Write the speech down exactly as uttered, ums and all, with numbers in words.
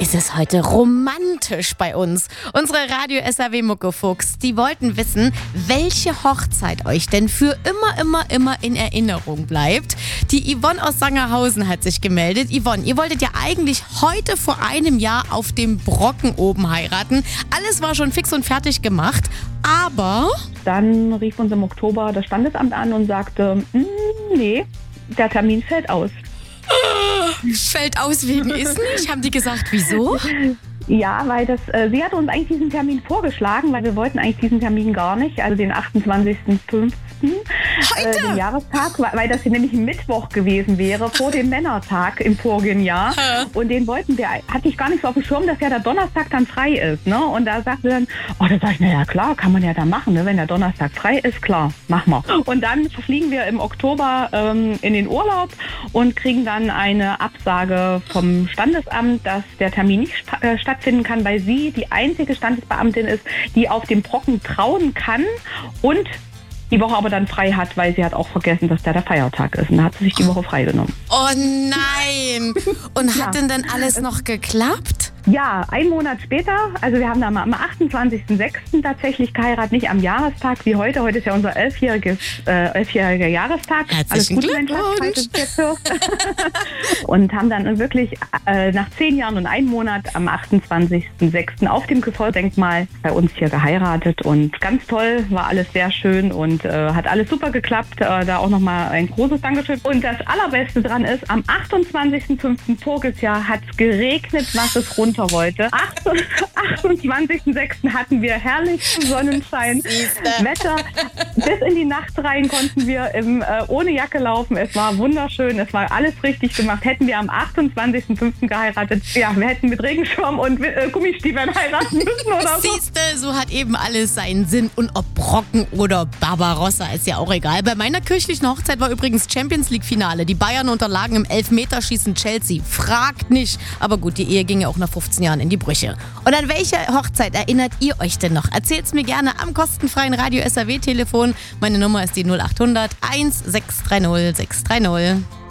ist es heute romantisch bei uns. Unsere Radio-S A W-Muckefuchs, die wollten wissen, welche Hochzeit euch denn für immer, immer, immer in Erinnerung bleibt. Die Yvonne aus Sangerhausen hat sich gemeldet. Yvonne, ihr wolltet ja eigentlich heute vor einem Jahr auf dem Brocken oben heiraten. Alles war schon fix und fertig gemacht, aber... Dann rief uns im Oktober das Standesamt an und sagte, nee, der Termin fällt aus. Fällt aus wegen ist nicht? Haben die gesagt, wieso? Ja, weil das, äh, sie hatte uns eigentlich diesen Termin vorgeschlagen, weil wir wollten eigentlich diesen Termin gar nicht, also den achtundzwanzigsten fünften Heute? Äh, den Jahrestag, weil, weil das hier nämlich ein Mittwoch gewesen wäre, vor dem Männertag im vorigen Jahr. Und den wollten wir, hatte ich gar nicht so auf dem Schirm, dass ja der Donnerstag dann frei ist. Ne? Und da sagte sie dann, oh, da sag ich, na ja klar, kann man ja da machen, ne? Wenn der Donnerstag frei ist, klar, machen wir. Und dann fliegen wir im Oktober ähm, in den Urlaub und kriegen dann eine Absage vom Standesamt, dass der Termin nicht sta- äh, stattfinden kann, weil sie die einzige Standesbeamtin ist, die auf dem Brocken trauen kann und die Woche aber dann frei hat, weil sie hat auch vergessen, dass da der Feiertag ist. Und da hat sie sich die Woche freigenommen. Oh nein! Und Ja. hat denn dann alles noch geklappt? Ja, einen Monat später, also wir haben dann am achtundzwanzigsten sechsten tatsächlich geheiratet, nicht am Jahrestag wie heute. Heute ist ja unser elfjähriges, äh, elfjähriger Jahrestag. Herzlichen Alles Gute, wenn Glückwunsch. falls es jetzt hörst. Und haben dann wirklich äh, nach zehn Jahren und einem Monat am achtundzwanzigsten sechsten auf dem Gefoldenkmal bei uns hier geheiratet. Und ganz toll, war alles sehr schön und äh, hat alles super geklappt. Äh, da auch nochmal ein großes Dankeschön. Und das Allerbeste dran ist, am achtundzwanzigsten fünften voriges Jahr hat es geregnet, was es runter wollte. achtundzwanzigsten sechsten hatten wir herrlichen Sonnenschein. Siehste. Wetter. Bis in die Nacht rein konnten wir im, äh, ohne Jacke laufen. Es war wunderschön. Es war alles richtig gemacht. Hätten wir am achtundzwanzigsten fünften geheiratet, ja, wir hätten mit Regenschirm und äh, Gummistiefeln heiraten müssen oder so. Siehste, so hat eben alles seinen Sinn. Und ob Brocken oder Barbarossa, ist ja auch egal. Bei meiner kirchlichen Hochzeit war übrigens Champions League-Finale. Die Bayern unterlagen im Elfmeterschießen Chelsea. Fragt nicht. Aber gut, die Ehe ging ja auch nach fünfzehn Jahren in die Brüche. Und an welche Hochzeit erinnert ihr euch denn noch? Erzählt's mir gerne am kostenfreien Radio-S A W-Telefon. Meine Nummer ist die null acht hundert eins sechs drei null sechs drei null.